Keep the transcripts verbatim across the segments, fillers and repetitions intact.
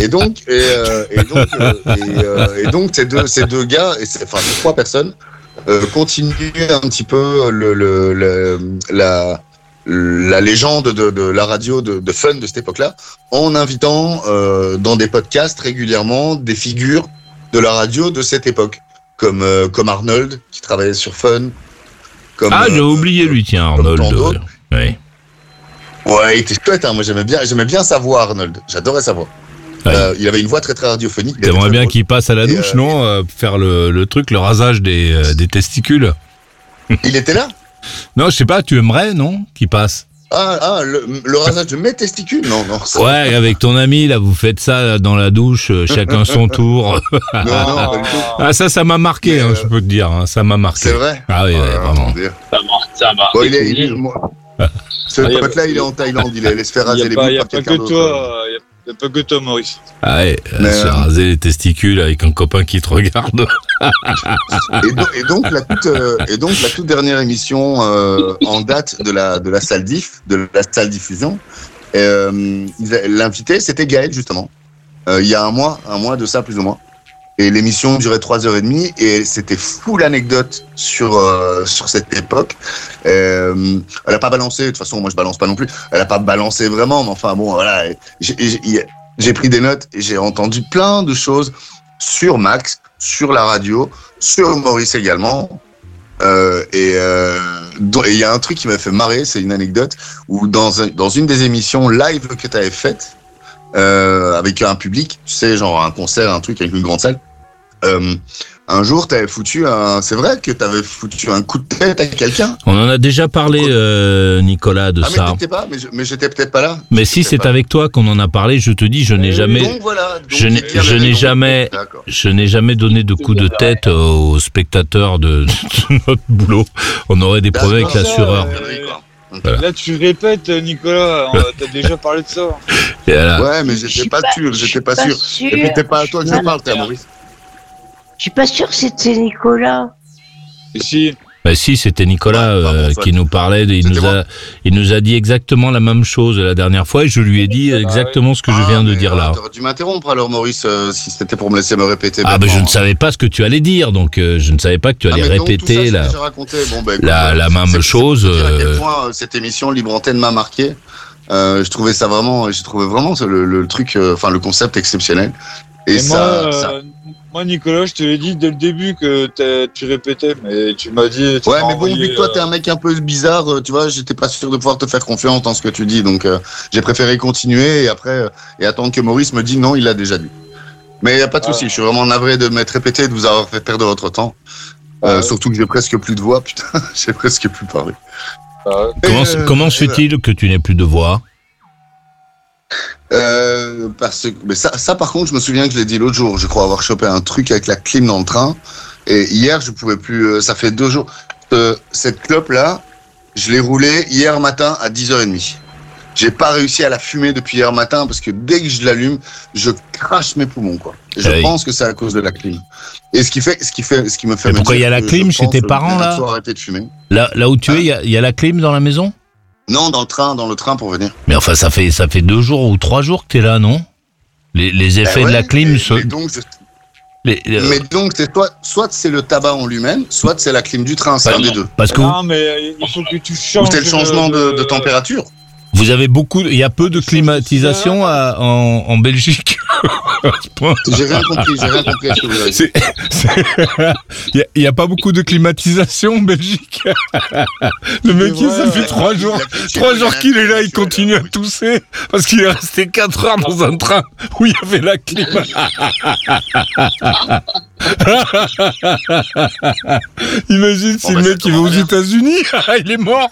Et donc, et, euh, et donc, euh, et, euh, et donc, ces deux, ces deux gars, et c'est, enfin, ces trois personnes, euh, continuent un petit peu le, le, le la, la légende de, de la radio de, de fun de cette époque-là, en invitant euh, dans des podcasts régulièrement des figures de la radio de cette époque, comme euh, comme Arnold qui travaillait sur Fun. Comme, ah, j'ai euh, oublié lui, tiens, Arnold. Euh, oui. Ouais, il était chouette, hein. Moi j'aimais bien, j'aimais bien sa voix, Arnold. J'adorais sa voix. Ouais. Euh, il avait une voix très très radiophonique. T'aimerais bien qu'il passe à la douche, euh, non euh, faire le, le truc, le rasage des, euh, des testicules. Il était là? Non, je sais pas, tu aimerais, non, qu'il passe? Ah, ah le, le rasage de mes testicules? Non, non. Ouais, avec ton ami, là, vous faites ça dans la douche, chacun son tour. Non, non, ah, ça, ça m'a marqué, mais, hein, euh, je peux te dire, hein, ça m'a marqué. C'est vrai? Ah oui, ah, ouais, vraiment. Ça m'a, ça m'a. Bon, il est, il est, moi, ce ah, pote-là, il est en Thaïlande, il allait se faire raser les boules par quelqu'un d'autre. Il n'y a pas que toi, Maurice. Ah ouais, mais, se euh... raser les testicules avec un copain qui te regarde. et, donc, et, donc, la toute, euh, et donc, la toute dernière émission euh, en date de la, de la salle diff, de la salle diffusion, euh, l'invité, c'était Gaël, justement. Euh, il y a un mois, un mois de ça, plus ou moins. Et l'émission durait trois heures et demie et c'était full anecdote sur euh, sur cette époque. Euh, elle a pas balancé, de toute façon moi je balance pas non plus. Elle a pas balancé vraiment, mais enfin bon voilà. J'ai, j'ai, j'ai pris des notes et j'ai entendu plein de choses sur Max, sur la radio, sur Maurice également. Euh, et il euh, y a un truc qui m'a fait marrer, c'est une anecdote où dans un, dans une des émissions live que tu avais faites euh, avec un public, tu sais genre un concert, un truc avec une grande salle. Euh, un jour, t'avais foutu un. C'est vrai que t'avais foutu un coup de tête à quelqu'un. On en a déjà parlé, euh, Nicolas, de ah, ça. Mais t'étais pas, mais, je, mais j'étais peut-être pas là. Mais si c'est avec toi qu'on en a parlé, je te dis, je n'ai jamais. Donc voilà. Donc je n'ai, je n'ai jamais, D'accord. je n'ai jamais donné de coup de tête aux spectateurs de, de notre boulot. On aurait des problèmes avec l'assureur. Euh, voilà. Là, tu répètes, Nicolas, t'as déjà parlé de ça. Voilà. Ouais, mais j'étais pas, pas sûr, j'étais pas, pas sûr. sûr. Et puis, t'es pas à toi que je parle, t'es à Maurice. Je suis pas sûr que c'était Nicolas. Et si Bah si, c'était Nicolas ouais, euh, bon, qui nous parlait. De, il, nous a, il nous a dit exactement la même chose la dernière fois et je lui ai dit exactement ce que ah, je viens de dire là. T'aurais dû m'interrompre alors, Maurice, euh, si c'était pour me laisser me répéter. Ah, ben bah, je ne savais pas ce que tu allais dire, donc euh, je ne savais pas que tu allais ah, répéter donc, la, bon, bah, écoute, la, la même c'est, chose. C'est à quel point euh, cette émission Libre Antenne m'a marqué. Euh, je trouvais ça vraiment, j'ai trouvé vraiment le, le truc, enfin euh, le concept exceptionnel. Et, et ça, moi, ça... Euh, moi, Nicolas, je te l'ai dit dès le début que tu répétais, mais tu m'as dit. Tu ouais, m'as mais bon, vu que toi, t'es un mec un peu bizarre, tu vois, j'étais pas sûr de pouvoir te faire confiance dans ce que tu dis, donc euh, j'ai préféré continuer et après euh, et attendre que Maurice me dise non, il l'a déjà dit. Mais y a pas de ah. souci, je suis vraiment navré de m'être répété et de vous avoir fait perdre votre temps. Euh, ah. Surtout que j'ai presque plus de voix, putain, j'ai presque plus parlé. Ah. Comment, euh, comment se fait-il voilà. que tu n'aies plus de voix? Euh, parce que mais ça, ça par contre je me souviens que je l'ai dit l'autre jour, je crois avoir chopé un truc avec la clim dans le train et hier je pouvais plus, euh, ça fait deux jours euh, cette clope là je l'ai roulée hier matin à dix heures trente. J'ai pas réussi à la fumer depuis hier matin parce que dès que je l'allume je crache mes poumons quoi. Et je hey. pense que c'est à cause de la clim et ce qui fait ce qui fait ce qui me fait mais pourquoi il y a la clim chez tes parents là? Faut arrêter de fumer. Là, là où tu hein? es il y a, y a la clim dans la maison? Non, dans le train, dans le train pour venir. Mais enfin, ça fait ça fait deux jours ou trois jours que t'es là, non? Les, les effets ben ouais, de la clim. Mais, se... mais donc, je... les, euh... mais donc c'est soit soit c'est le tabac en lui-même, soit c'est la clim du train, c'est bah, un des deux. Parce que non, mais il faut que tu changes. Ou c'est le changement de, de température. Vous avez beaucoup, il y a peu de climatisation à, en, en Belgique. J'ai rien compris, j'ai rien compris à ce que vous avez dit. Il n'y a, a pas beaucoup de climatisation en Belgique. Le mec, vrai, ça fait ouais, trois ouais, jours, trois jours qu'il est là, il continue à tousser parce qu'il est resté quatre heures dans un train où il y avait la clim. Imagine si bon, le mec il va aux États-Unis, il est mort.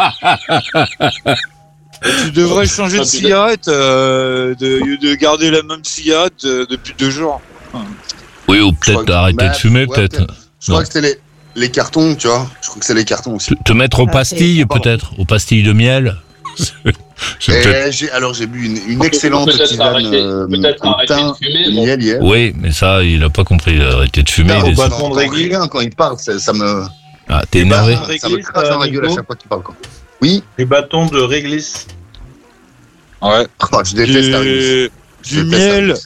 Tu devrais changer de cigarette, euh, de, de garder la même cigarette euh, depuis deux jours. Oui, ou peut-être arrêter bah, de fumer, ouais, peut-être. peut-être. Je crois que c'était les, les cartons, tu vois. Je crois que c'est les cartons aussi. Te, te mettre aux ah, pastilles, peut-être, aux pastilles de miel. Et j'ai, alors j'ai bu une, une excellente tisane euh, au thym de miel hier. Oui, mais ça, il n'a pas compris. Arrêter de fumer. Au bâton de réglisse, quand il parle, ça, ça me... Ah, t'es énervé. Ça me crache dans la gueule à chaque fois qu'il parle, quoi. Oui. Les bâtons de réglisse. Ouais. Oh, je déteste la réglisse. Du miel,